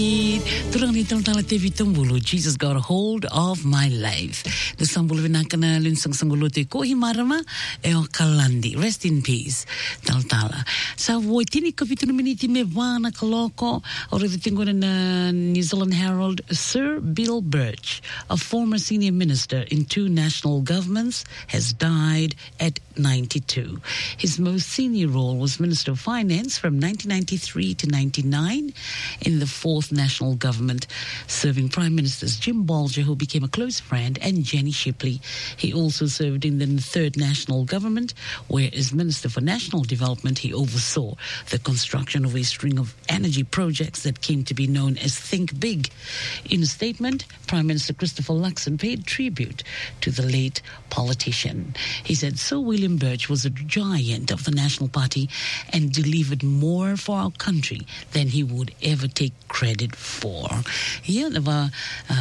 Turang ni tala TV tumbulu, Jesus got a hold of my life. The sambulu vinakana lunsang sanguluti ko himarama eo kalandi. Rest in peace. Tala. Sa woitini kapitulo miniti me vana kaloko or everything na New Zealand Herald. Sir Bill Birch, a former senior minister in 2 national governments, has died at 92. His most senior role was Minister of Finance from 1993 to 99 in the 4th National Government, serving Prime Ministers Jim Bolger, who became a close friend, and Jenny Shipley. He also served in the 3rd National Government, where as Minister for National Development, he oversaw the construction of a string of energy projects that came to be known as Think Big. In a statement, Prime Minister Christopher Luxon paid tribute to the late politician. He said, Sir William Birch was a giant of the National Party and delivered more for our country than he would ever take credit for. Yan ba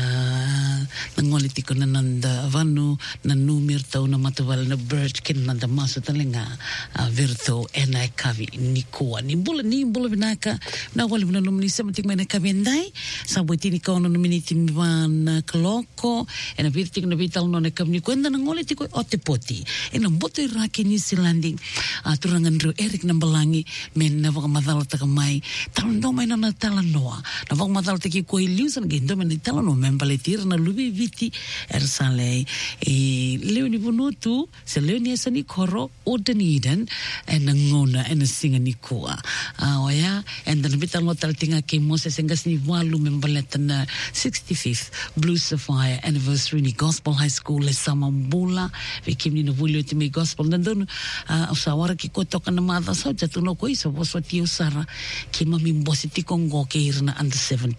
nangoliti ko na nanda vanu na numir tau na matawal na Birch kin nanda maso talinga virto ena kavi nikua ni bula binaka na wala na numni samatik mana kabendai saboti ni ko no miniti van kloko ena virtik na vital no na kamni kwenda nangoliti ko otepoti ena boto iraki ni silandi turangan ro Eric Nambalangi men na vakamadala takamai talando mai na talanoa na vakamadala taki ko ilusan gendo men talano membaletir na lubi viti ersale leoni bunutu se leoni esani koro odeniden en ngona en singa ni koa oya en dan vitalo taltinga ke moses engas ni walu membaletan 65th Blue Sapphire anniversary ni Gospel High School le samambula vikimni no vulio timi gospel nandun usawara ki ko toka na mada sa jatuno ko isa waswati usara ki mami mbositi kongo ke irna under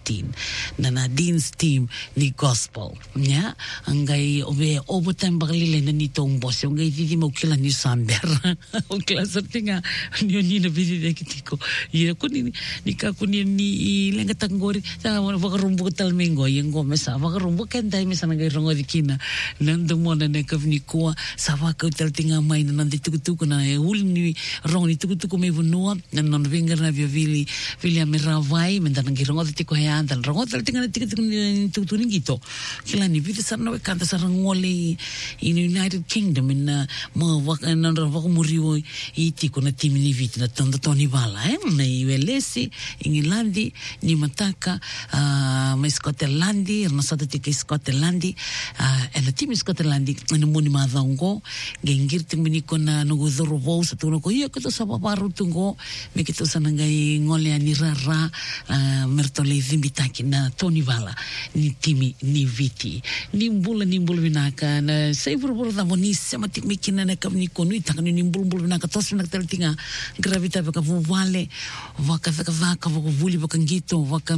17 na Nadine's team ni gospel nya angai ove overtime bagalile na nitong boss ngai didi mo kila ni samber o klasa tinga ni na bidi de kitiko ye ko ni ka ko ni lenga tangori sa vakarumbu talmengo yengo mesa vakarumbu kenda mesa ngai rongo dikina nando mo na kavni ko sa vaka taltinga mai na nditukutuku na ulni rong ni tukutuku me vunua na non vinga na vili amiravai menda ngai rongo ditiko ya dan rongo taltinga na tukutuku ngito kila ni vidi sarna we kanta sarangoli in United Kingdom in mo vaka na vakumuriwo itiko na timi ni viti na tanda toni bala na iwelesi ingilandi ni mataka ma Scottlandi na sada tika Scottlandi na timi Scottlandi na muni madongo gengir timini kona nugudoro vo sa tuno ko iya kito sa paparu tungo me kito sa nangai ngole ani rara mertole zimbitaki na toni bala ni timi ni viti nimbula binaka na saibur da bonissa matik mikina na kamni konu itakani nimbula binaka tos na teltinga gravita baka vuvale vaka vuli baka ngito vaka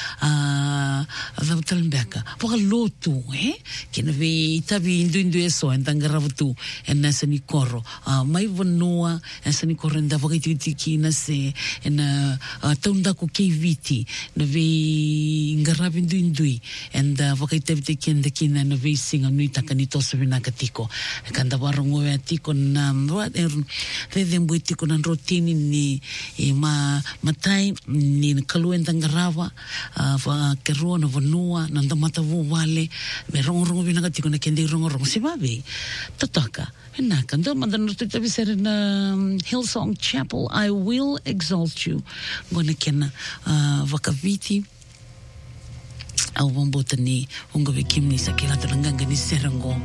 zavtalmbeka vaka lotu kina vi tabi indu eso entangaravutu enasa ni koro mai vonua enasa ni koro nda vaka itiki na se ena taunda ko keviti na vi ngaravi indui enda vaka itavite kenda kina na vi singa nui takani toso binaka tiko kanda warongo ya tiko na redembu tiko na rotini ni matai ni kaluen tangarawa va kerua na vanua na ndamata vale me rongo binaka tiko na kende rongo sibabe totoka enaka ndo mandano tutavisere na Hillsong Chapel I will exalt you gona kena vakaviti au bombota ni unga vikimni sakila tulanganga ni serango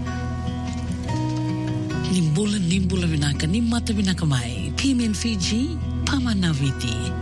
nimbula binaka ni mata binaka mai Pim in Fiji Pamanaviti